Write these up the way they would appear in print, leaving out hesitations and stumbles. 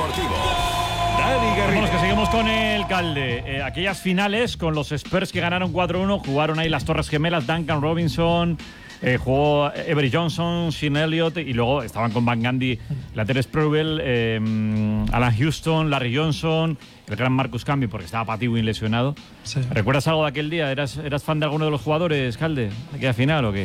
Deportivo. Dani Garrido. Vámonos, que seguimos con el Calde. Aquellas finales con los Spurs que ganaron 4-1, jugaron ahí las Torres Gemelas, Duncan Robinson, jugó Avery Johnson, Sean Elliott, y luego estaban con Van Gundy, Laterce Sprewell, Alan Houston, Larry Johnson, el gran Marcus Camby, porque estaba Patty lesionado. Sí. ¿Recuerdas algo de aquel día? ¿Eras fan de alguno de los jugadores, Calde? ¿De aquella final o qué?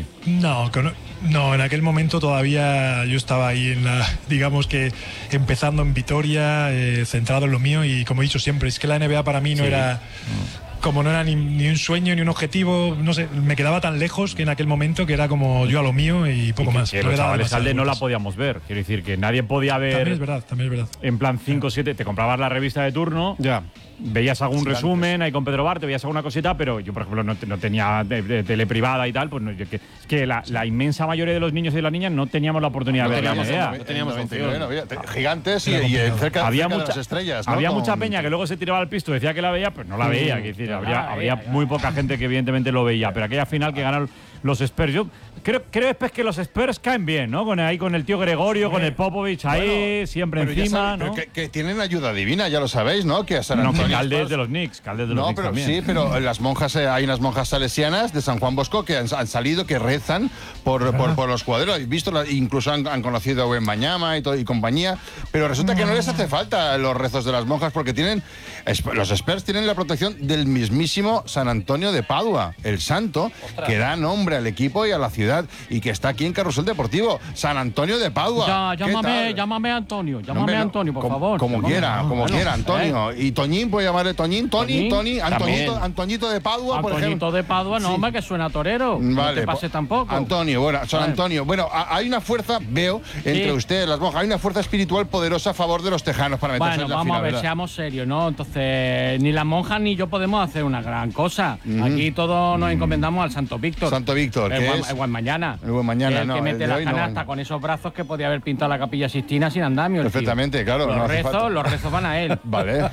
No, en aquel momento todavía yo estaba ahí digamos que empezando en Vitoria, centrado en lo mío, y como he dicho siempre, es que la NBA para mí no era... Como no era ni un sueño ni un objetivo, no sé, me quedaba tan lejos que en aquel momento que era como yo a lo mío y poco más. Que los chavales, Calde, no la podíamos ver. Quiero decir que nadie podía ver. También es verdad. En plan 5-7, te comprabas la revista de turno. Ya. Veías algún resumen ahí con Pedro Barte, veías alguna cosita, pero yo, por ejemplo, no tenía tele privada y tal. Pues no, es que la inmensa mayoría de los niños y de las niñas no teníamos la oportunidad de ver la NBA. No teníamos gigantes y cerca de las estrellas, ¿no? Había mucha peña que luego se tiraba al pisto, decía que la veía, pues no la veía. Es decir, habría muy poca gente que evidentemente lo veía, pero aquella final que ganaron los Spurs, yo creo después que los Spurs caen bien, ¿no? Con el tío Gregorio, con el Popovich ahí, siempre encima, ¿no? Que tienen ayuda divina, ya lo sabéis, ¿no? Que a San Antonio Calde es de los Knicks, Calde de los Knicks también. Sí, pero las monjas, hay unas monjas salesianas de San Juan Bosco que han salido, que rezan por los jugadores. ¿Habéis visto? Incluso han conocido a Wembanyama y compañía, pero resulta que no les hace falta los rezos de las monjas porque los Spurs tienen la protección del mismísimo San Antonio de Padua, el santo, que da nombre al equipo y a la ciudad y que está aquí en Carrusel Deportivo. San Antonio de Padua. Llámame Antonio, Antonio, por favor. Como quiera, Antonio. Y Toñín, puede llamarle Toñín, Tony, Antoñito de Padua, por ejemplo. Antoñito de Padua, no, hombre, que suena torero. Vale, no te pase tampoco. Antonio, San Antonio. Bueno, hay una fuerza, veo, entre ustedes, las monjas, hay una fuerza espiritual poderosa a favor de los tejanos para meterse en la final. Vamos a ver, seamos serios, ¿no? Entonces, ni las monjas ni yo podemos hacer una gran cosa. Aquí todos nos encomendamos al Santo Víctor. Santo Víctor, el buen mañana. El buen mañana, el que mete la canasta con esos brazos que podía haber pintado la Capilla Sixtina sin andamio. Perfectamente, claro. Los rezos van a él. Vale.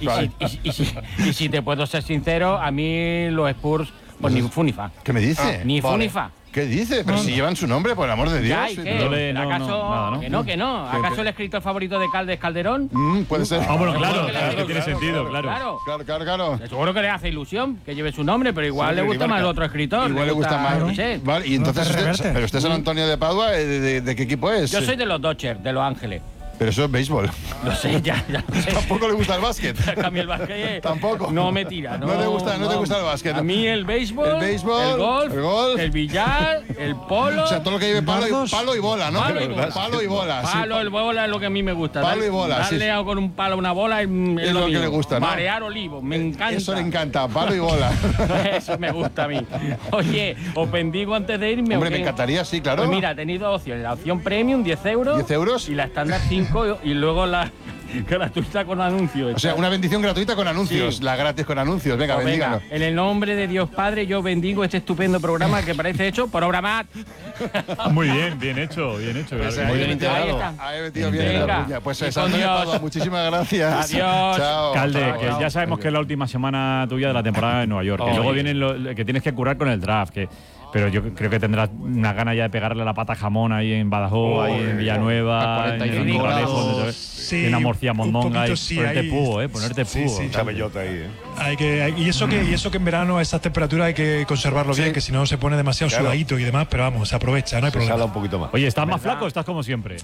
Y si te puedo ser sincero, a mí los Spurs, pues ni fu ni fa. ¿Qué me dice? Ni fu ni fa. ¿Qué dice? Pero si llevan su nombre, por el amor de Dios. ¿Acaso ¿Acaso el escritor favorito de Calde es Calderón? Puede ser. Bueno, claro, que tiene sentido, claro. Claro. Seguro que le hace ilusión que lleve su nombre, pero igual le gusta más el otro escritor. Igual le gusta más. Vale, y entonces, pero usted es San Antonio de Padua, ¿de qué equipo es? Yo soy de los Dodgers, de Los Ángeles. Pero eso es béisbol. Lo sé, ya lo sé. Tampoco le gusta el básquet. A mí el básquet tampoco. No me tira. No te gusta el básquet. A mí el béisbol, el golf, el billar, el polo. O sea, todo lo que lleve palo y bola, ¿no? Palo y bola. Palo y bola es lo que a mí me gusta. Palo y bola. Darle con un palo a una bola es lo que le gusta, ¿no? Marear olivos, me encanta. Eso le encanta, palo y bola. Eso me gusta a mí. Oye, os bendigo antes de irme. Hombre, me encantaría, sí, claro. Pues mira, he tenido dos opciones. La opción premium, 10 euros. 10 euros. Y la estándar 5 y luego la gratuita con anuncios. O sea, una bendición gratuita con anuncios. Sí. La gratis con anuncios. Venga, bendíganos. En el nombre de Dios Padre, yo bendigo este estupendo programa que parece hecho por obra mat. Muy bien hecho. Claro. Muy bien integrado. Ahí metido bien la puña. Pues muchísimas gracias. Adiós. Chao. Calde, que ya sabemos que es la última semana tuya de la temporada de Nueva York. Que luego vienen que tienes que curar con el draft. Pero yo creo que tendrás una gana ya de pegarle la pata jamón ahí en Badajoz, ahí en Villanueva, en Corralejo, en Amorcia Mondonga, y ponerte púo, ponerte púo. Sí. Cabellote ahí, y eso que en verano a esas temperaturas hay que conservarlo bien, que si no se pone demasiado sudadito y demás, pero vamos, se aprovecha, no hay problema. Se un poquito más. Oye, ¿estás más flaco o estás como siempre?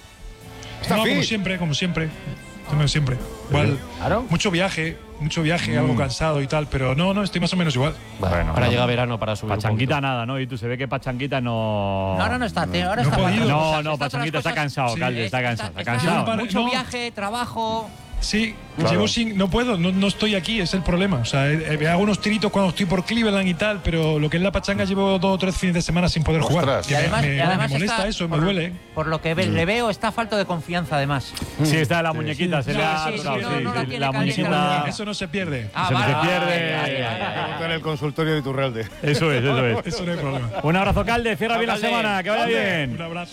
Como siempre. Igual, mucho viaje, algo cansado y tal, pero no, estoy más o menos igual. Bueno, para llegar verano, para subir Pachanguita nada, ¿no? Y tú se ve que Pachanguita no... Ahora no está, ahora no está. No, Pachanguita está cansado, Calde, está cansado. Mucho viaje, trabajo. Sí, claro. No puedo, no estoy aquí, es el problema. O sea, hago unos tiritos cuando estoy por Cleveland y tal, pero lo que es la pachanga llevo 2 o 3 fines de semana sin poder jugar. Y además me molesta eso, me duele. Por lo que le veo, está falto de confianza además. Sí, está la muñequita, la muñequita. Eso no se pierde. Se pierde. En el consultorio de Iturralde. Eso es. Eso no hay problema. Un abrazo, Calde, cierra bien la semana, que vaya bien. Un abrazo.